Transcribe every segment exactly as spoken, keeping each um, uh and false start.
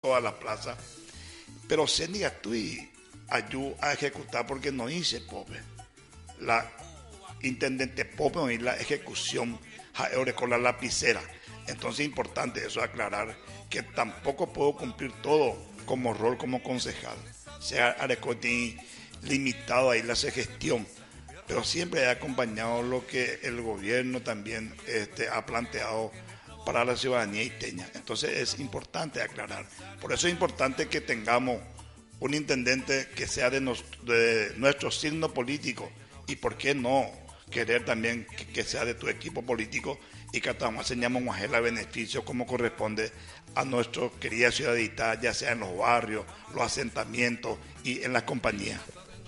toda la plaza. Pero se diga tú y ayú a ejecutar porque no hice pobre. La intendente pobre y la ejecución ahora con la lapicera. Entonces es importante eso aclarar que tampoco puedo cumplir todo como rol como concejal. Se ha limitado ahí la gestión, pero siempre he acompañado lo que el gobierno también este, ha planteado para la ciudadanía iteña. Entonces es importante aclarar. Por eso es importante que tengamos un intendente que sea de, nos, de nuestro signo político y por qué no querer también que, que sea de tu equipo político y que enseñamos a beneficios como corresponde a nuestra querida ciudadita, ya sea en los barrios, los asentamientos y en las compañías.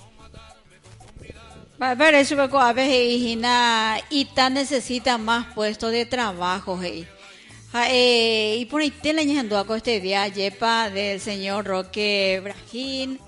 Parece que a veces Ita necesita más puestos de trabajo. Hey. Eh, y por ahí te le añadiendo a este día yepa del señor Roque Brajín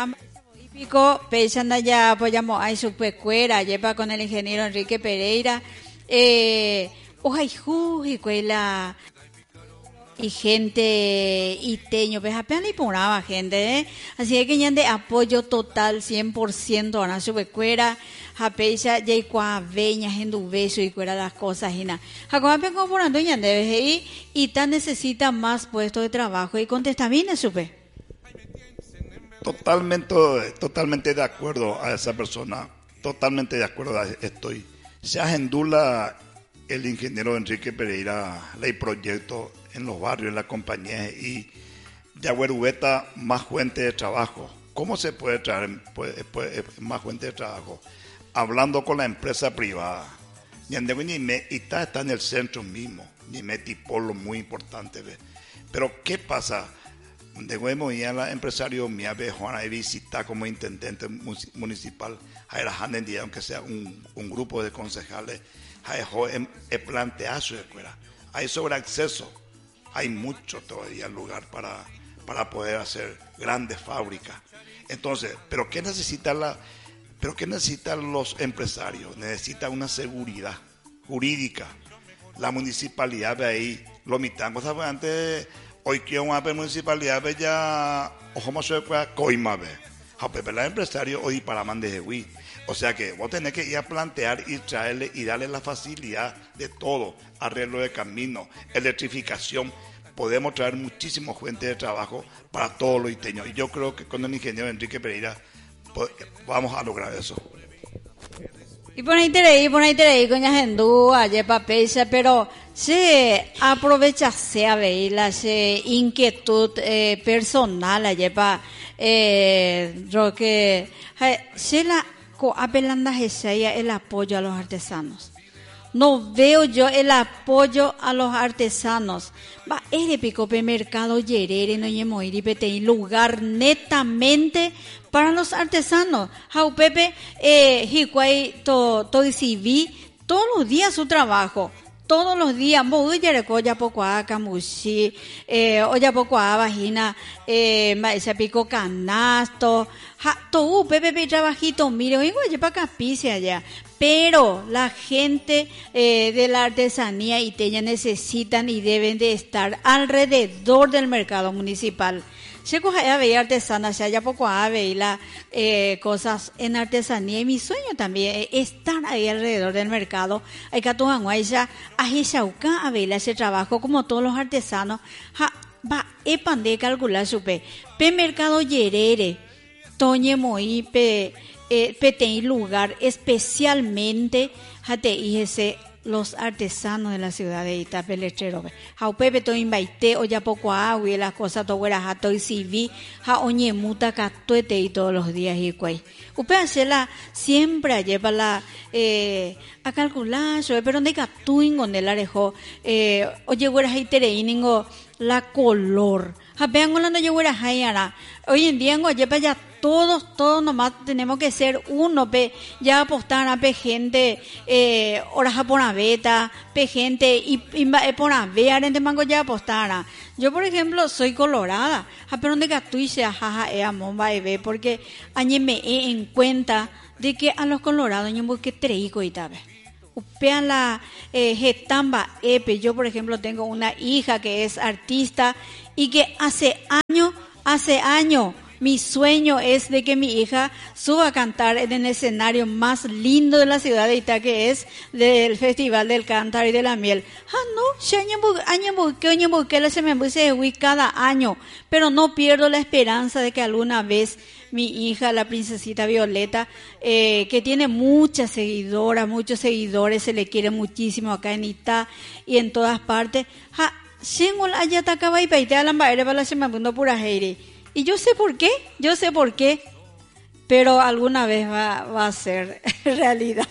pico pensando ya apoyamos a su pecuera yepa con el ingeniero Enrique Pereira eh ojalá y cuela y gente iteño pues apenas le ponaba gente ¿eh? Así que ya de apoyo total cien por ciento a su pecuera Japeisa ya y cua veña gente beso y cuera las cosas y nada. Jacob me comparando ya debe ir y tan necesita más puestos de trabajo y contesta bien supe. Totalmente, totalmente de acuerdo a esa persona. Totalmente de acuerdo estoy. Se agendula el ingeniero Enrique Pereira ley proyecto en los barrios, en las compañías y Yagüerueta más fuente de trabajo. ¿Cómo se puede traer puede, puede, más fuente de trabajo? Hablando con la empresa privada. Ñandegüe está, está en el centro mismo. Ñime tipolo muy importante. ¿Ve? Pero ¿qué pasa? Degüemo y a la empresario mía ve Juana de visita como intendente municipal. Aunque sea un, un grupo de concejales, he planteado su escuela. Hay sobreacceso. Hay mucho todavía lugar para, para poder hacer grandes fábricas. Entonces, ¿pero qué necesita la... ¿Pero qué necesitan los empresarios? Necesitan una seguridad jurídica. La municipalidad ve ahí, lo mitad, ¿sabes? Antes, hoy que una municipalidad ve ya, ojo más suave, coima ve. La empresario hoy para mandejehui. O sea que vos tenés que ir a plantear y traerle y darle la facilidad de todo. Arreglo de camino, electrificación. Podemos traer muchísimos fuentes de trabajo para todos los iteños. Y yo creo que con el ingeniero Enrique Pereira vamos a lograr eso. Y por ahí te leí, por ahí te leí con Yajendú, ayer papeixa, pero se aprovecha se a ver la inquietud eh, personal ayer pa eh, lo que se la apelanda el apoyo a los artesanos. No veo yo el apoyo a los artesanos. Va, ere picope mercado yerere no yemoiri pete lugar netamente para los artesanos. Jau Pepe, eh, hikwai to to dicivi todos los días su trabajo. Todos los días, mo yereko ya poco a camushi, eh, o ya poco a vagina, eh, ese pico canasto, ja, todo Pepe pe trabajito, mire, oigo ya pa capicia allá. Pero la gente eh, de la artesanía iteña necesitan y deben de estar alrededor del mercado municipal. Se coge a ver artesanas, se haya poco a ver la eh, cosas en artesanía y mi sueño también es estar ahí alrededor del mercado. Hay que tomar guaya a Hishauca a ver ese trabajo como todos los artesanos. Ja, va, epan de calcular su pe. Pe mercado yerere, toñe moi pe. Eh, Petén lugar especialmente jate ese los artesanos de la ciudad de Itapelechero. Jaupepe to invaite o ya poco agua y las cosas to fuera jato y civi ja oñemuta catuete y todos los días y cuay. Upe hacela siempre lleva la eh, a calcular, pero donde catuin donde la dejó eh, oye fuera jaitereiningo la color. Japean no lleva jayara. Hoy en día en Guayepa ya todos, todos nomás tenemos que ser uno, pe, ya apostar a pe gente, eh, horas a ponaveta, pe gente, y, y por ver en mango ya apostara. Yo, por ejemplo, soy colorada, pero donde gatuice, jaja, e amomba, e ve, porque añeme en cuenta de que a los colorados, yo que treico y tabe. upean la eh, getamba epe. Yo, por ejemplo, tengo una hija que es artista y que hace años, hace años, mi sueño es de que mi hija suba a cantar en el escenario más lindo de la ciudad de Itá, que es del Festival del Cántaro y de la Miel. Ah, no, año se me puse cada año, pero no pierdo la esperanza de que alguna vez mi hija, la princesita Violeta, eh, que tiene muchas seguidoras, muchos seguidores, se le quiere muchísimo acá en Itá y en todas partes. Ah, y yo sé por qué, yo sé por qué, pero alguna vez va, va a ser realidad.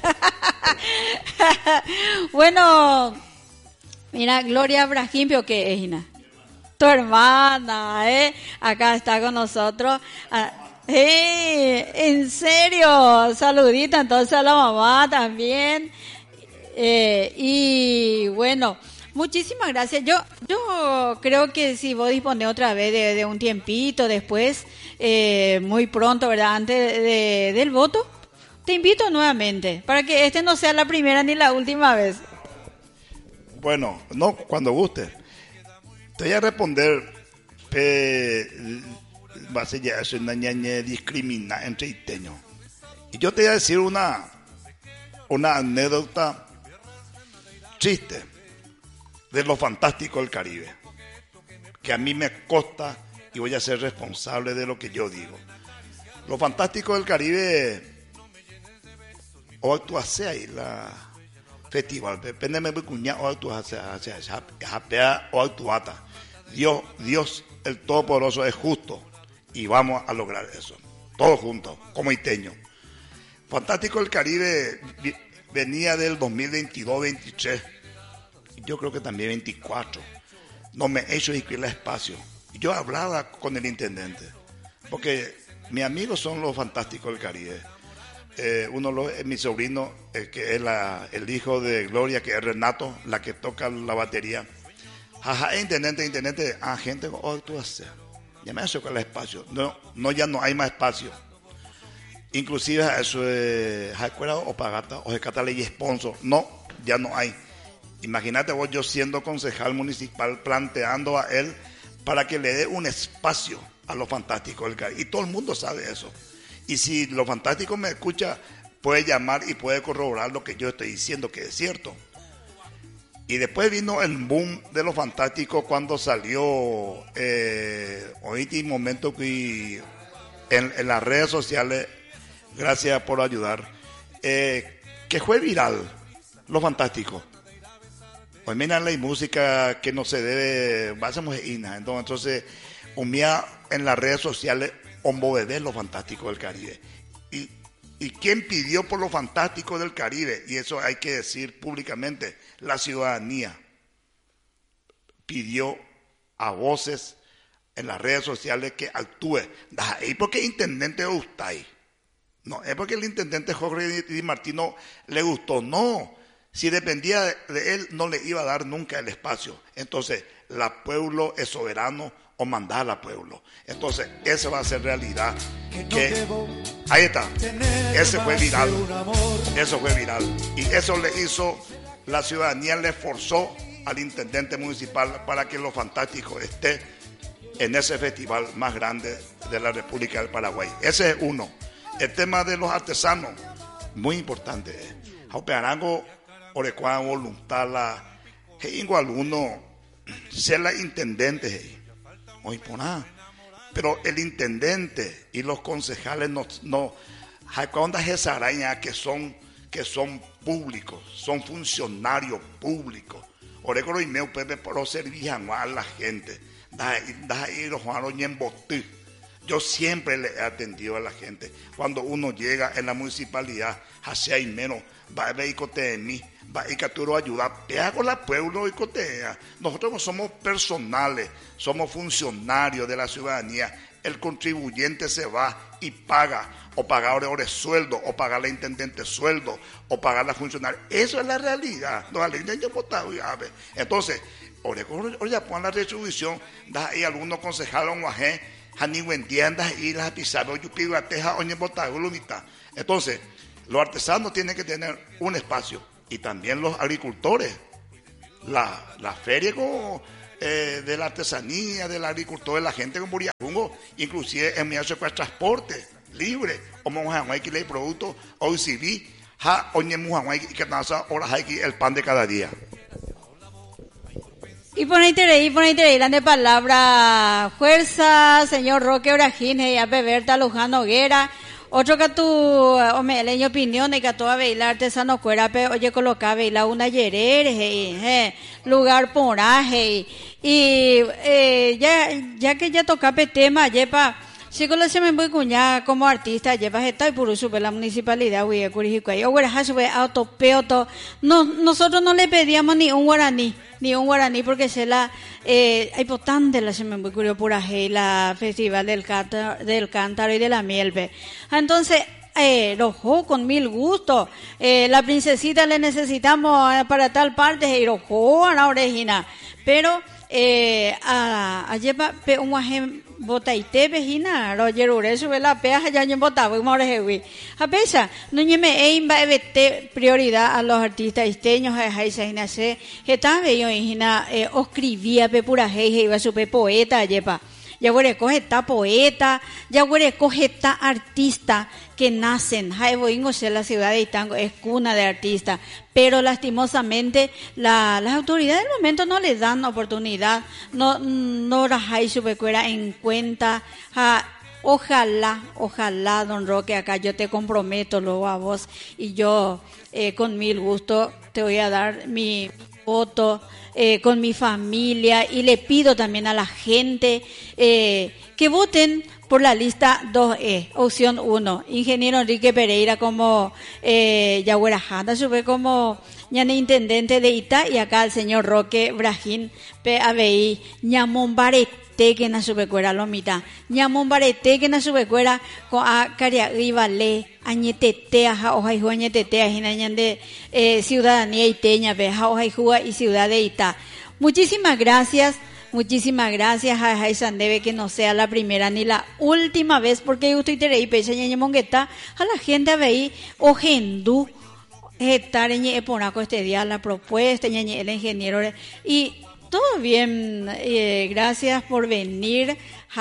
Bueno, mira, Gloria Brajimpio, que es Ina, tu hermana, ¿eh? Acá está con nosotros. Ah, eh, en serio, saludita entonces a la mamá también. Eh, y bueno, muchísimas gracias. Yo yo creo que si vos disponés otra vez de, de un tiempito después, eh, muy pronto, ¿verdad? Antes de, de, del voto, te invito nuevamente para que este no sea la primera ni la última vez. Bueno, no, cuando guste. Te voy a responder, pe, va a ser ya eso, una ñañe discrimina entre iteños. Y yo te voy a decir una, una anécdota triste de lo fantástico del Caribe, que a mí me consta y voy a ser responsable de lo que yo digo. Lo fantástico del Caribe, o tú haces ahí la festival, depende de cuña o tú haces japea o actuata. Dios, Dios el Todopoderoso es justo y vamos a lograr eso, todos juntos, como iteños. Fantástico del Caribe venía del dos mil veintidós veintitrés. Yo creo que también veinticuatro. No me he hecho inscribir el espacio. Yo hablaba con el intendente, porque mis amigos son los fantásticos del Caribe. Eh, uno es mi sobrino, eh, que es la, el hijo de Gloria, que es Renato, la que toca la batería. Jaja, intendente, intendente, ah, gente, oh, tú haces. Ya me he hecho con el espacio. No, no, ya no hay más espacio. Inclusive eso es ¿jacuera o pagata o jecata ley sponsor? No, ya no hay. Imagínate vos, yo siendo concejal municipal, planteando a él para que le dé un espacio a lo fantástico del Caribe. Y todo el mundo sabe eso. Y si lo fantástico me escucha, puede llamar y puede corroborar lo que yo estoy diciendo, que es cierto. Y después vino el boom de lo fantástico cuando salió, eh, hoy en momento que en, en las redes sociales, gracias por ayudar, eh, que fue viral, lo fantástico. Pues mira, la música que no se debe, basamos en Ina, entonces, un día en las redes sociales, hombo bebé lo fantástico del Caribe. Y, y quién pidió por lo fantástico del Caribe, y eso hay que decir públicamente, la ciudadanía pidió a voces en las redes sociales que actúe. ¿Y por qué el intendente Ustay? No, es porque el intendente Jorge Di Martino le gustó, no. Si dependía de, de él, no le iba a dar nunca el espacio. Entonces, la pueblo es soberano o mandar al pueblo. Entonces, eso va a ser realidad. Que, ahí está. Ese fue viral. Eso fue viral. Y eso le hizo, la ciudadanía le forzó al intendente municipal para que lo fantástico esté en ese festival más grande de la República del Paraguay. Ese es uno. El tema de los artesanos, muy importante. Jaupearango, Orecuá, voluntad, la Ingo alguno, ser la intendente, hoy por nada. Pero el intendente y los concejales no, no, Jaconda Gesaraña, que son, que son públicos, son funcionarios públicos. Orecuá y meu pepe por servir a la gente. Da, da ir Juan en Botí. Yo siempre le he atendido a la gente. Cuando uno llega en la municipalidad, hacia y menos, va a ver y de mí, va a ir que tú lo ayudas, te hago la pueblo y cotea. Nosotros no somos personales, somos funcionarios de la ciudadanía. El contribuyente se va y paga, o pagar ahora sueldo, o pagar la intendente sueldo, o pagar la funcionaria. Eso es la realidad. Entonces, ahora pon la retribución, da ahí algunos concejales en Guajé, entonces, los artesanos tienen que tener un espacio y también los agricultores. La, la feria como, eh, de la artesanía, del agricultor, de la gente con Buriagungo, inclusive en mi hace con transporte libre, o monjanguay que le producto, o si vi, ja, oñe monjanguay que nasa, ahora hay el pan de cada día. Y por ahí te y por ahí te de palabra, fuerza, señor Roque Brajín, y a Berta Luján Noguera. Otro que tu, hombre, leño opinión, y que toda veila artesano cuera, pero oye, coloca veila una yerere, eh, lugar poraje, y, eh, ya, ya que ya toca tema, yepa, si con la se me voy cuña como artista, lleva esta y por sube la municipalidad, güey, Curijicuay, o güey, sube autopeo, todo, no, nosotros no le pedíamos ni un guaraní, ni un guaraní, porque se la, eh, hay potente la se me voy curioso por ahí, la festival del cántaro, del cántaro y de la miel, ve. Entonces, eh, rojo con mil gusto, eh, la princesita le necesitamos para tal parte, y rojo a la orejina, pero, eh, a, a lleva, pe, un guajem, botaite vejina Roger Uresu vela pea ya en botaba y more hewi a pesa no ñeme e imba evete prioridad a los artistas isteños a jaisa hinase está bello hina escribía pe pura heije iba su pe poeta yepa ya güere coge esta poeta ya güere coge esta artista que nacen jaibo ingo se la ciudad de Itango es cuna de artistas pero lastimosamente la, las autoridades del momento no les dan oportunidad no no rajai su becuera en cuenta ja, ojalá ojalá don Roque acá yo te comprometo luego a vos y yo eh, con mil gusto te voy a dar mi voto eh, con mi familia y le pido también a la gente eh, que voten por la lista dos E, opción uno, ingeniero Enrique Pereira como eh, Yagüera Janda, sube como ñane intendente de Ita y acá el señor Roque Brajín P A B I, ñamón barete que na sube cuera lomita, ñamón barete que na sube cuera con a caria vale añetete a hoja y juega añetete a ñande eh, ciudadanía iteña, ve a hoja y juega y ciudad de Ita. Muchísimas gracias. Muchísimas gracias a Jaisan Debe que no sea la primera ni la última vez porque yo estoy terei pecha ñeñe mongueta a la gente a ver o gendú estar ñe eponaco este día la propuesta ñeñe el ingeniero y todo bien eh, gracias por venir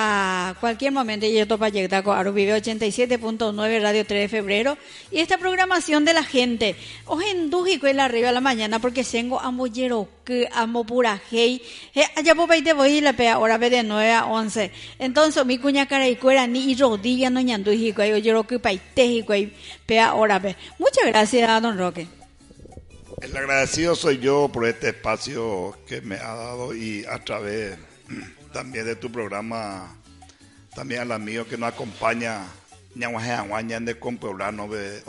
a cualquier momento yo topa llegar con Aru Vive ochenta y siete punto nueve Radio tres de febrero y esta programación de la gente o endújico en la arriba a la mañana porque tengo amo yero que amo pura hey eh, allá por ahí te voy y la pea ahora ve de nueve a once entonces mi cuña cara y cuera ni rodilla no ñandújico yo yero que paitejico y pea ahora ve muchas gracias a don Roque. El agradecido soy yo por este espacio que me ha dado y a través también de tu programa, también al amigo que nos acompaña, de Compueblano, de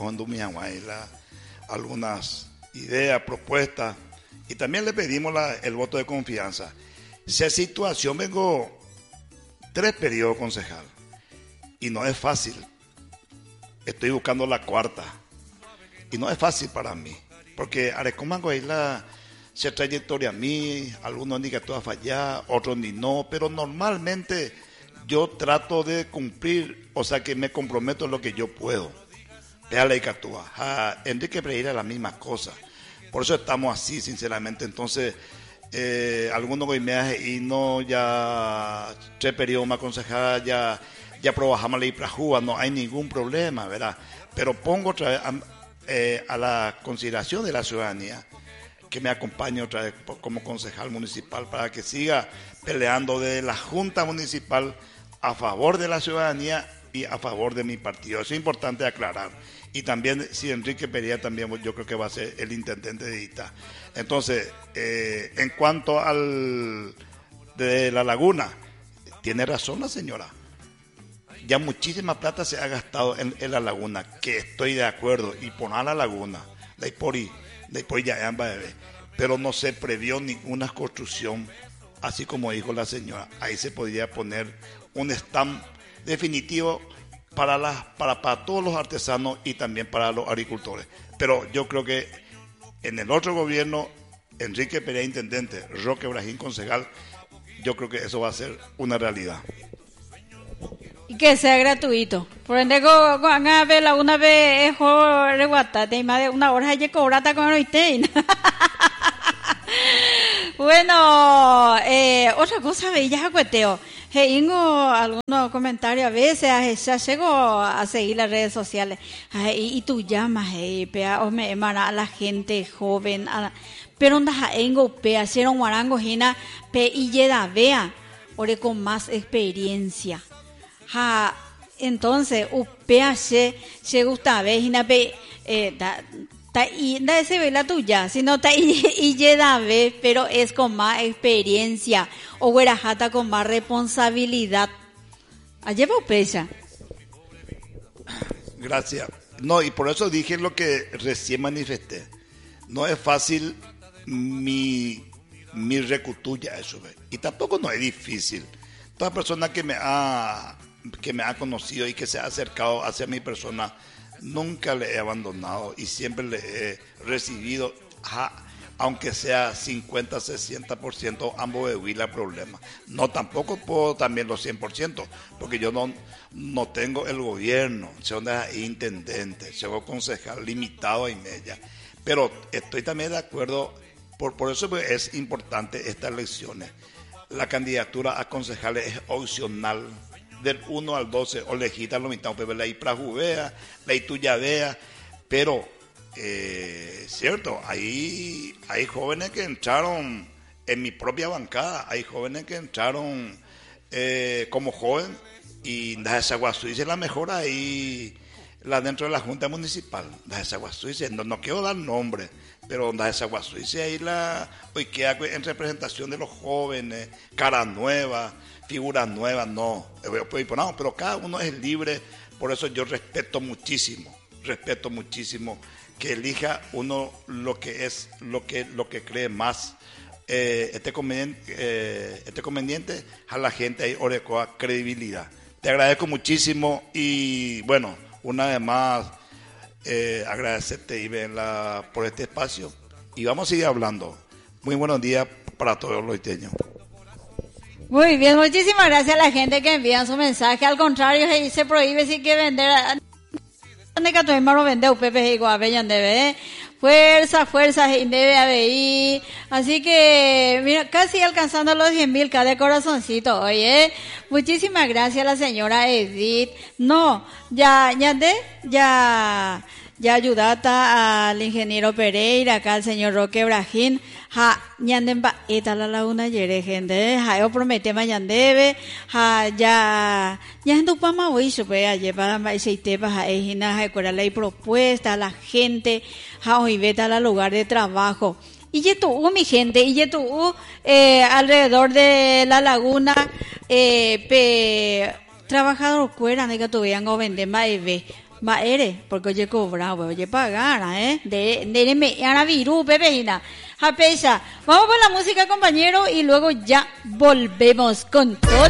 algunas ideas, propuestas, y también le pedimos la, el voto de confianza. Esa situación, vengo tres periodos concejal, y no es fácil. Estoy buscando la cuarta, y no es fácil para mí. Porque Arecomango ahí la se trayectoria a mí, algunos ni que tú has fallado, otros ni no, pero normalmente yo trato de cumplir, o sea que me comprometo en lo que yo puedo. Véale y catúa. A Enrique Pereira la misma cosa. Por eso estamos así, sinceramente. Entonces, eh, algunos hoy me hacen y no ya tres periodos más aconsejadas, ya, ya trabajamos la Iprajúa, no hay ningún problema, ¿verdad? Pero pongo otra vez a, eh, a la consideración de la ciudadanía que me acompañe otra vez como concejal municipal para que siga peleando de la Junta Municipal a favor de la ciudadanía y a favor de mi partido. Eso es importante aclarar. Y también, si Enrique Pereira también, yo creo que va a ser el intendente de Ita. Entonces, eh, en cuanto al de la laguna, tiene razón la señora. Ya muchísima plata se ha gastado en, en la laguna, que estoy de acuerdo, y poner la laguna, de ahí por ahí, de ahí por ahí ya ambas bebés. Pero no se previó ninguna construcción, así como dijo la señora. Ahí se podría poner un stand definitivo para, las, para, para todos los artesanos y también para los agricultores. Pero yo creo que en el otro gobierno, Enrique Pereira, intendente, Roque Brajín, concejal, yo creo que eso va a ser una realidad. y que sea gratuito. Por ende, con a ver la una vez es reguatate y más de una hora hay cobrata con el Bueno, eh, otra cosa bella, cueteo. Tengo algunos comentarios a veces, ya llego a seguir las redes sociales. Ay, y tú llamas, hey, pea, o me emana a la gente joven, a la, pero onda engo pea, ser un guarango gina, pe y llega vea, ore con más experiencia. Ha, entonces, upea se, se gusta ver, gina pe, eh, da, Ta y da ese ve la tuya, sino ta y, y llega ve, pero es con más experiencia o guerajata con más responsabilidad. Allá va pesa. Gracias. No, y por eso dije lo que recién manifesté. No es fácil mi mi recutuya eso, ve. Y tampoco no es difícil. Toda persona que me ha que me ha conocido y que se ha acercado hacia mi persona, nunca le he abandonado y siempre le he recibido, ja, aunque sea cincuenta, sesenta por ciento, ambos de huila problema. No, tampoco puedo también los cien por ciento, porque yo no, no tengo el gobierno, soy intendente, soy concejal limitado y media. Pero estoy también de acuerdo, por, por eso es importante estas elecciones. La candidatura a concejales es opcional. Del uno al doce, o lejita lo mitad, pero la IPRA juvea, la ITUYA vea, pero, eh, cierto, hay, hay jóvenes que entraron en mi propia bancada, hay jóvenes que entraron eh, como joven, y la de Saguasuize la mejor ahí, la dentro de la Junta Municipal, la de Saguasuize, no, no quiero dar nombre, pero la de Saguasuize ahí la, hoy queda en representación de los jóvenes, cara nueva, figuras nuevas, no, pero cada uno es libre, por eso yo respeto muchísimo, respeto muchísimo que elija uno lo que es, lo que, lo que cree más, eh, este, conveniente, eh, este conveniente a la gente ahí orecoa credibilidad. Te agradezco muchísimo y bueno, una vez más eh, agradecerte Ibe la, por este espacio y vamos a seguir hablando. Muy buenos días para todos los iteños. Muy bien, muchísimas gracias a la gente que envía su mensaje. Al contrario, se prohíbe si que vender. ¿Dónde que tu hermano vende U P P y Guapeñan debe? Fuerza, fuerza, debe haber. Así que, mira, casi alcanzando los diez mil cada corazoncito, oye. Muchísimas gracias a la señora Edith. No, ya, ya de, ya, ya ayudata al ingeniero Pereira, acá al señor Roque Brajín. Ha, ñandemba, eta la laguna yere, gente, ha, yo promete mañandebe, ha, ya, ya en tu pama voy, supe, ayer para más y te vas a ejina, ha, cuál la propuesta, la gente, ha, hoy vete al lugar de trabajo. Y ya tú, mi gente, y ya tú, eh, alrededor de la laguna, eh, pe, trabajador cuera, de que tu vean go vender más y ve. Ma eres, porque oye cobra, oye pagar, ¿eh? De, de, me, ana viru, bebejina. Japesa. Vamos con la música, compañero, y luego ya volvemos con todo.